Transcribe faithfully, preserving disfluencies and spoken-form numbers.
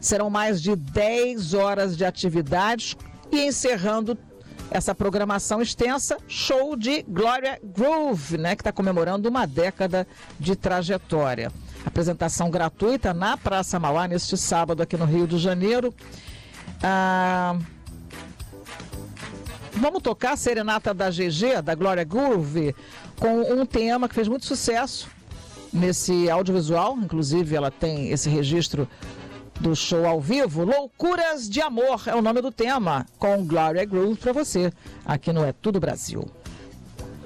Serão mais de dez horas de atividades e encerrando essa programação extensa, show de Glória Groove, né, que está comemorando uma década de trajetória. Apresentação gratuita na Praça Mauá neste sábado aqui no Rio de Janeiro. Ah, vamos tocar a Serenata da G G, da Glória Groove, com um tema que fez muito sucesso nesse audiovisual. Inclusive ela tem esse registro do show ao vivo. Loucuras de Amor é o nome do tema, com Glória Groove para você, aqui no É Tudo Brasil.